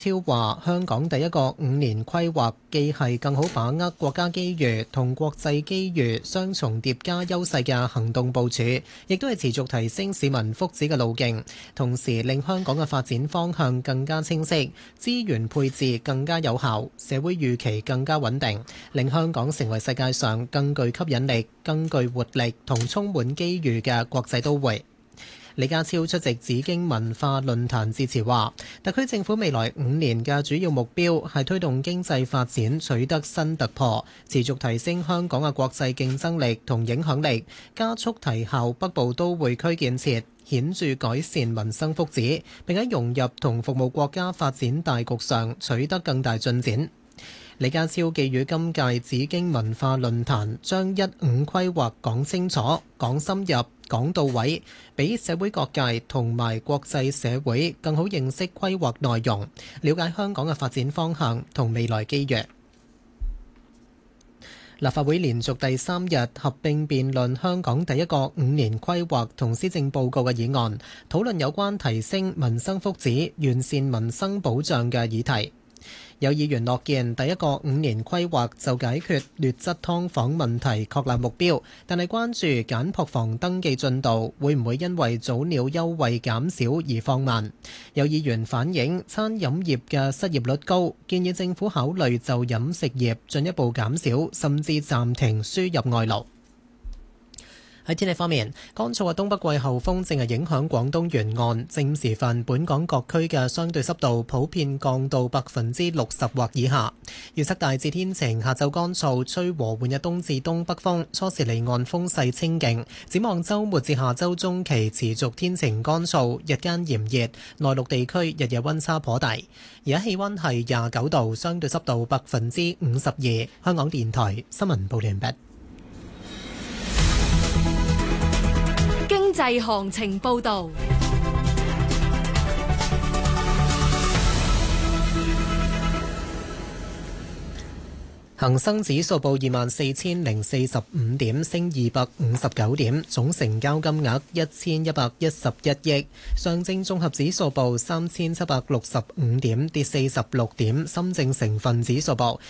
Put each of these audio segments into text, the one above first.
超話香港第一個5年規劃既係更好把握國家機遇同國際機遇雙重疊加優勢嘅行動部署，亦都係持續提升市民福祉嘅路徑，同時令香港嘅發展方向更加清晰，資源配置更加有效，社會預期更加穩定，令香港成為世界上更具吸引力、更具活力同充滿機遇嘅國際都會。李家超出席紫荊文化論壇致辭話，特區政府未來5年嘅主要目標係推動經濟發展取得新突破，持續提升香港嘅國際競爭力同影響力，加速提效北部都會區建設，顯著改善民生福祉，並喺融入同服務國家發展大局上取得更大進展。李家超寄語今屆紫荊文化論壇將15規劃講清楚、講深入、講到位，俾社會各界同埋國際社會更好認識規劃內容，了解香港嘅發展方向同未來機遇。立法會連續第3日合併辯論香港第一個5年規劃同施政報告嘅議案，討論有關提升民生福祉、完善民生保障嘅議題。有議員樂見第一個5年規劃就解決劣質劏房問題確立目標，但係關注簡樸房登記進度會唔會因為早鳥優惠減少而放慢。有議員反映餐飲業嘅失業率高，建議政府考慮就飲食業進一步減少，甚至暫停輸入外勞。喺天氣方面，乾燥嘅東北季候風正係影響廣東沿岸，正午時分本港各區嘅相對濕度普遍降到60%或以下。預測大致天晴，下晝乾燥，吹和緩嘅東至東北風，初時離岸風勢清勁。展望週末至下週中期持續天晴乾燥，日間炎熱，內陸地區日夜溫差頗大。而家氣溫係29度，相對濕度52%。香港電台新聞報完畢。 經濟行情報導。 恒生指數報24,045點，升259點，總成交金額1111億。上證綜合指數報3765點，跌46點。深證成分指數報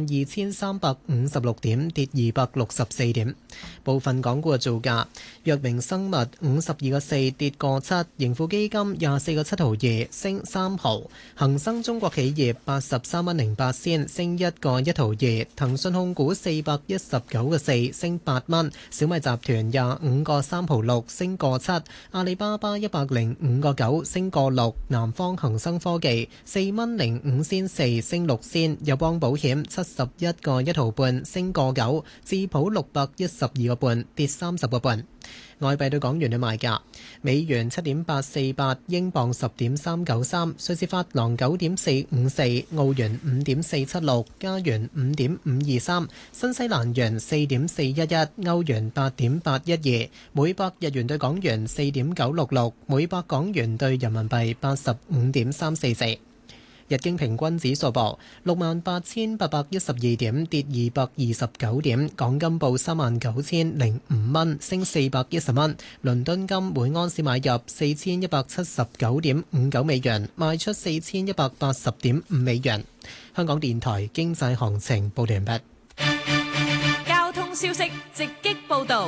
12,356點，跌264點。部分港股嘅造價：藥明生物52個4跌個7，盈富基金24個7毫2升3毫，恒生中國企業83蚊08仙升1個1毫2。騰訊控股419個4升8蚊，小米集團25個3毫6升個7，阿里巴巴105個9升個6，南方恒生科技4蚊05仙4升6仙，友邦保險71個1毫半升個9，智普612個半跌30個半。外幣對港元嘅賣價：美元7.848，英鎊10.393，瑞士法郎9.454，澳元5.476，加元5.523，新西蘭元4.411，歐元8.812，每百日元對港元4.966，每百港元對人民幣85.344。日經平均指數報68,812點，跌229點。港金報39,005蚊，升410蚊。倫敦金每盎司買入4,179.59美元，賣出4,180.5美元。香港電台經濟行情報完畢。 交通消息直擊報導。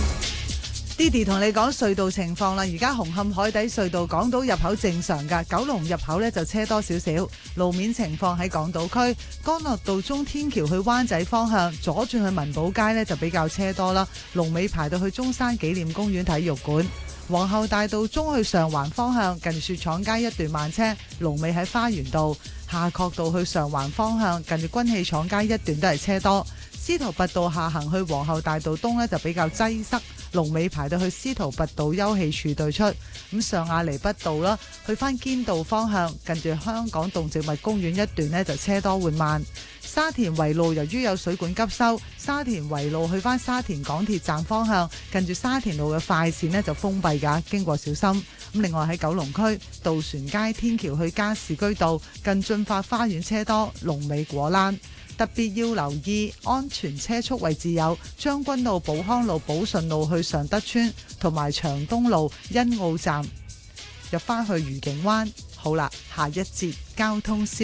Didi 同你講隧道情況啦，而家紅磡海底隧道港島入口正常㗎，九龍入口呢就車多少少。路面情況喺港島區，干諾道中天橋去灣仔方向，左轉去文寶街呢就比較車多啦，龍尾排到去中山紀念公園體育館。皇后大道中去上環方向，近雪廠街一段慢車，龍尾喺花園道。夏慤道去上環方向，近住軍器廠街一段都係車多。司徒拔道下行去皇后大道東呢就比較擠塞，龍尾排到去司徒拔道休憩處對出。咁上亞厘畢道啦，去翻堅道方向，近住香港動植物公園一段呢就車多緩慢。沙田圍路由於有水管急修，沙田圍路去翻沙田港鐵站方向，近住沙田路嘅快線呢就封閉㗎，經過小心。咁另外喺九龍區渡船街天橋去加士居道，近駿發花園車多，龍尾果欄。特別要留意安全車速位置有將軍路、寶康路、寶順路去尚德村，同埋長東路欣澳站入返去愉景灣。 好啦，下一節交通消